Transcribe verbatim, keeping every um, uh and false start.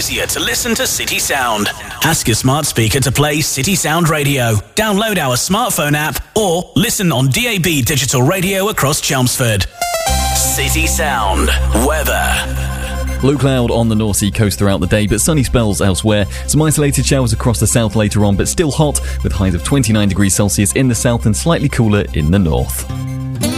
easier to listen to City Sound. Ask your smart speaker to play City Sound Radio. Download our smartphone app or listen on D A B digital radio across Chelmsford. City Sound. Weather. Low cloud on the North Sea coast throughout the day, but sunny spells elsewhere. Some isolated showers across the south later on, but still hot, with highs of twenty-nine degrees Celsius in the south and slightly cooler in the north.